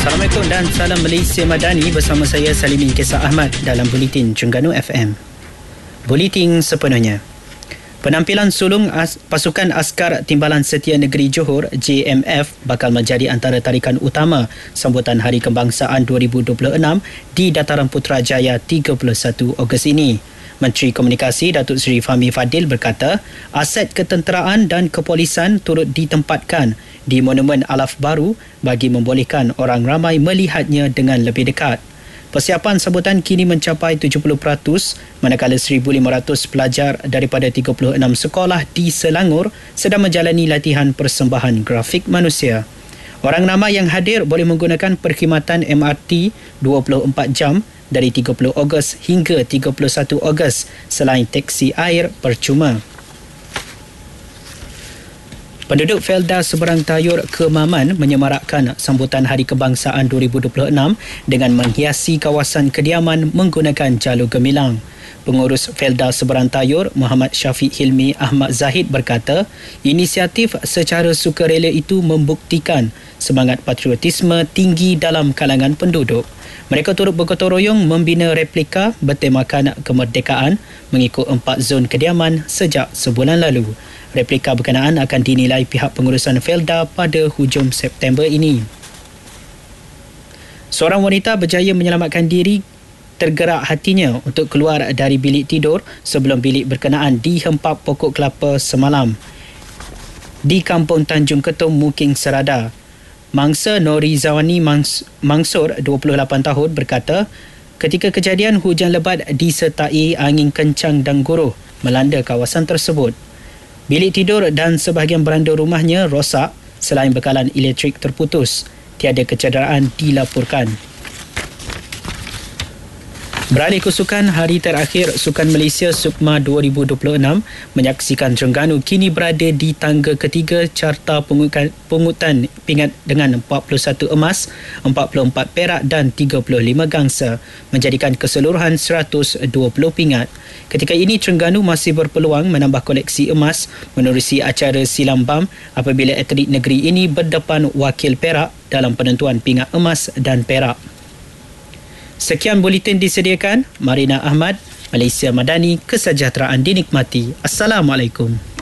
Assalamualaikum dan salam Malaysia Madani, bersama saya Salimin Kesah Ahmad dalam Buletin Terengganu FM. Buletin sepenuhnya. Penampilan sulung Pasukan Askar Timbalan Setia Negeri Johor JMF bakal menjadi antara tarikan utama sambutan Hari Kebangsaan 2026 di Dataran Putrajaya 31 Ogos ini. Menteri Komunikasi Datuk Seri Fahmi Fadil berkata, aset ketenteraan dan kepolisan turut ditempatkan di Monumen Alaf Baru bagi membolehkan orang ramai melihatnya dengan lebih dekat. Persiapan sambutan kini mencapai 70%, manakala 1,500 pelajar daripada 36 sekolah di Selangor sedang menjalani latihan persembahan grafik manusia. Orang ramai yang hadir boleh menggunakan perkhidmatan MRT 24 jam dari 30 Ogos hingga 31 Ogos selain teksi air percuma. Penduduk Felda Seberang Tayur Kemaman menyemarakkan sambutan Hari Kebangsaan 2026 dengan menghiasi kawasan kediaman menggunakan jalur gemilang. Pengurus Felda Seberang Tayur, Muhammad Syafiq Hilmi Ahmad Zahid berkata, inisiatif secara sukarela itu membuktikan semangat patriotisme tinggi dalam kalangan penduduk. Mereka turut bergotong royong membina replika bertemakan kemerdekaan mengikut 4 zon kediaman sejak sebulan lalu. Replika berkenaan akan dinilai pihak pengurusan Felda pada hujung September ini. Seorang wanita berjaya menyelamatkan diri, tergerak hatinya untuk keluar dari bilik tidur sebelum bilik berkenaan dihempap pokok kelapa semalam di Kampung Tanjung Ketum, Muking Serada. Mangsa Nori Zawani Mangsur, 28 tahun, berkata, ketika kejadian hujan lebat disertai angin kencang dan guruh melanda kawasan tersebut. Bilik tidur dan sebahagian beranda rumahnya rosak selain bekalan elektrik terputus. Tiada kecederaan dilaporkan. Beralih ke sukan, hari terakhir Sukan Malaysia Sukma 2026 menyaksikan Terengganu kini berada di tangga ketiga carta pungutan pingat dengan 41 emas, 44 perak dan 35 gangsa, menjadikan keseluruhan 120 pingat. Ketika ini Terengganu masih berpeluang menambah koleksi emas menerusi acara silam bam apabila atlet negeri ini berdepan wakil Perak dalam penentuan pingat emas dan perak. Sekian buletin disediakan Marina Ahmad, Malaysia Madani, kesejahteraan dinikmati. Assalamualaikum.